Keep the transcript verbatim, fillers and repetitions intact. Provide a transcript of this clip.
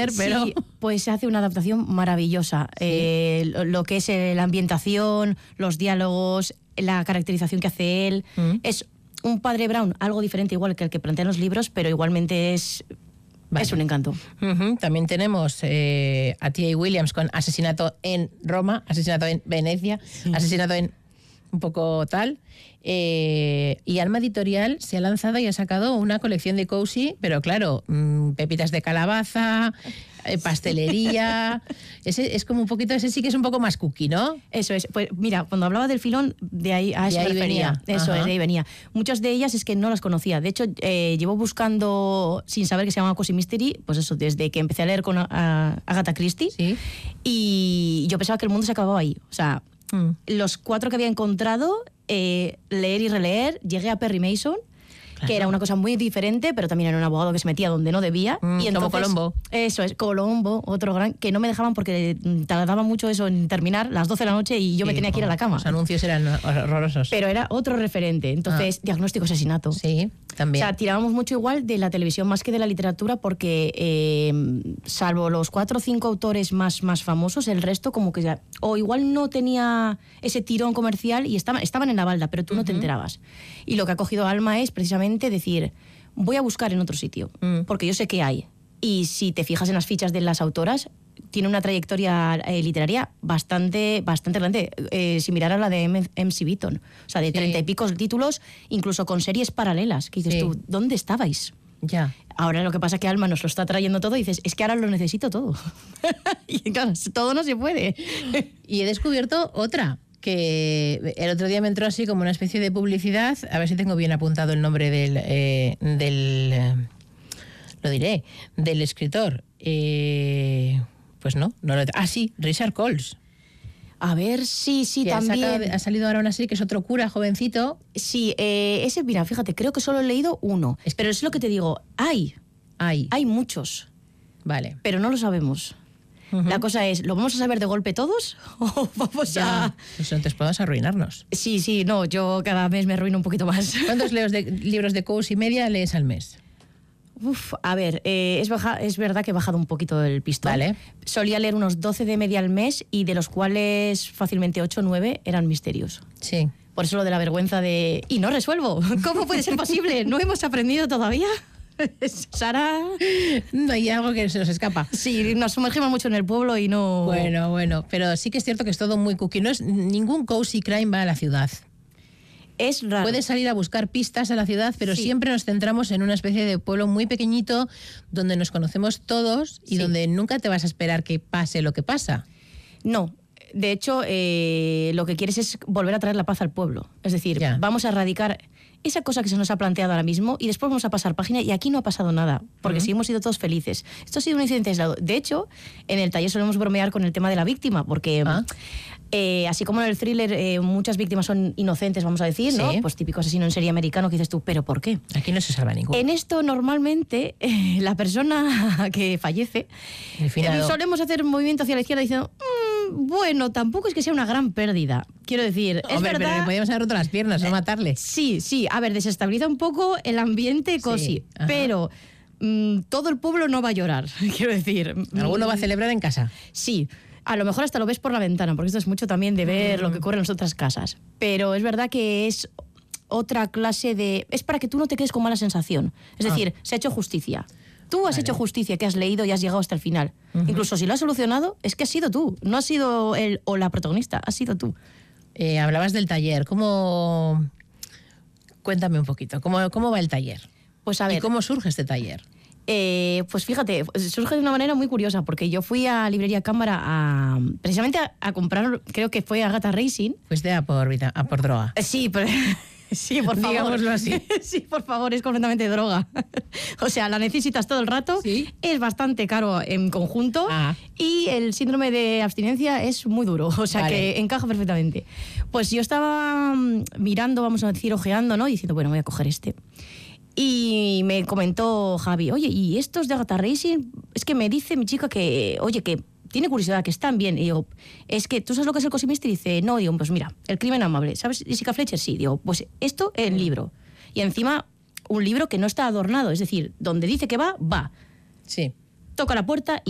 entender, pero... Sí, pues se hace una adaptación maravillosa. ¿Sí? Eh, lo, lo que es eh, la ambientación, los diálogos, la caracterización que hace él. Mm. Es un Padre Brown, algo diferente igual que el que plantean los libros, pero igualmente es... Vale. Es un encanto. Uh-huh. También tenemos eh, a T A Williams con Asesinato en Roma, Asesinato en Venecia, sí. Asesinato en un poco tal. Eh, y Alma Editorial se ha lanzado y ha sacado una colección de cozy, pero claro, mmm, pepitas de calabaza, eh, pastelería. Ese es como un poquito, ese sí que es un poco más cookie, ¿no? Eso es. Pues mira, cuando hablaba del filón, de ahí a eso de ahí venía. venía. Eso es, de ahí venía. Muchas de ellas es que no las conocía. De hecho, eh, llevo buscando sin saber que se llama Cozy Mystery, pues eso, desde que empecé a leer con a, a Agatha Christie. Sí. Y yo pensaba que el mundo se acababa ahí. O sea, mm. los cuatro que había encontrado, eh, leer y releer, llegué a Perry Mason. Claro. Que era una cosa muy diferente, pero también era un abogado que se metía donde no debía. Mm, y entonces, como Colombo. Eso es, Colombo, otro gran, que no me dejaban porque tardaba mucho eso en terminar, las doce de la noche, y yo sí, me tenía que ir a la cama. Los anuncios eran horrorosos. Pero era otro referente. Entonces, ah. Diagnóstico Asesinato. Sí, también. O sea, tirábamos mucho igual de la televisión más que de la literatura, porque eh, salvo los cuatro o cinco autores más, más famosos, el resto como que ya, o igual no tenía ese tirón comercial y estaban, estaban en la balda, pero tú uh-huh. no te enterabas. Y lo que ha cogido Alma es precisamente decir, voy a buscar en otro sitio, mm. porque yo sé que hay. Y si te fijas en las fichas de las autoras, tiene una trayectoria eh, literaria bastante, bastante grande, eh, similar a la de M C Beaton. O sea, de treinta sí. y pico títulos, incluso con series paralelas. Que dices sí. tú, ¿dónde estabais? Ya. Ahora lo que pasa es que Alma nos lo está trayendo todo y dices, es que ahora lo necesito todo. Y claro, todo no se puede. Y he descubierto otra, que el otro día me entró así como una especie de publicidad, a ver si tengo bien apuntado el nombre del, eh, del eh, lo diré, del escritor. Eh, pues no, no lo, ah sí, Richard Coles. A ver, sí, sí, que también. Ha, sacado, ha salido ahora una serie que es otro cura jovencito. Sí, eh, ese, mira, fíjate, creo que solo he leído uno. Es que, pero es lo que te digo, hay. Hay. Hay muchos. Vale. Pero no lo sabemos. Uh-huh. La cosa es, ¿lo vamos a saber de golpe todos? ¿O vamos ya. a...? Pues entonces podemos arruinarnos. Sí, sí, no, yo cada mes me arruino un poquito más. ¿Cuántos leos de, libros de cozy media lees al mes? Uf, a ver, eh, es, baja, es verdad que he bajado un poquito el pistón. Vale. Solía leer unos doce de media al mes y de los cuales fácilmente ocho o nueve eran misterios. Sí. Por eso lo de la vergüenza de... Y no resuelvo. ¿Cómo puede ser posible? ¿No hemos aprendido todavía? Sara... No hay algo que se nos escapa. Sí, nos sumergimos mucho en el pueblo y no... Bueno, bueno, pero sí que es cierto que es todo muy cookie. No es, ningún cozy crime va a la ciudad. Es raro. Puedes salir a buscar pistas a la ciudad, pero sí. siempre nos centramos en una especie de pueblo muy pequeñito donde nos conocemos todos y sí. donde nunca te vas a esperar que pase lo que pasa. No. De hecho, eh, lo que quieres es volver a traer la paz al pueblo. Es decir, ya. vamos a erradicar esa cosa que se nos ha planteado ahora mismo y después vamos a pasar página y aquí no ha pasado nada, porque uh-huh. sí hemos sido todos felices. Esto ha sido un incidente aislado. De hecho, en el taller solemos bromear con el tema de la víctima, porque ¿Ah? eh, así como en el thriller eh, muchas víctimas son inocentes, vamos a decir, ¿no? Sí. Pues típico asesino en serie americano que dices tú, ¿pero por qué? Aquí no se salva ninguno. En esto normalmente eh, la persona que fallece eh, solemos hacer un movimiento hacia la izquierda diciendo... Mmm, bueno, tampoco es que sea una gran pérdida. Quiero decir, es Hombre, verdad... pero le podíamos haber roto las piernas, no eh, matarle. Sí, sí. A ver, desestabiliza un poco el ambiente cozy, sí, pero mmm, todo el pueblo no va a llorar, quiero decir. ¿Alguno va a celebrar en casa? Sí. A lo mejor hasta lo ves por la ventana, porque esto es mucho también de ver mm. lo que ocurre en las otras casas. Pero es verdad que es otra clase de... Es para que tú no te quedes con mala sensación. Es decir, ah. se ha hecho justicia. Tú has vale. hecho justicia, que has leído y has llegado hasta el final. Uh-huh. Incluso si lo has solucionado, es que has sido tú. No has sido él o la protagonista, has sido tú. Eh, hablabas del taller. ¿Cómo...? Cuéntame un poquito. ¿Cómo, cómo va el taller? Pues a ver... ¿Y cómo surge este taller? Eh, pues fíjate, surge de una manera muy curiosa, porque yo fui a Librería Cámara a, precisamente a, a comprar, creo que fue Agatha Racing. Fuiste a por, a por droga. Eh, sí, pero... Sí, por favor. Digámoslo así. Sí, por favor, es completamente droga. O sea, la necesitas todo el rato. ¿Sí? Es bastante caro en conjunto. Ah. Y el síndrome de abstinencia es muy duro. O sea, vale. que encaja perfectamente. Pues yo estaba mirando, vamos a decir, ojeando, ¿no? Y diciendo, bueno, voy a coger este. Y me comentó Javi, oye, ¿y estos de Agatha Racing? Es que me dice mi chica que, oye, que tiene curiosidad, que están bien. Y digo, es que, ¿tú sabes lo que es el Cozy Mystery? Y dice, no, digo, pues mira, El crimen amable. ¿Sabes Jessica Fletcher? Sí. Digo, pues esto es el libro. Y encima, un libro que no está adornado. Es decir, donde dice que va, va. Sí. Toca la puerta y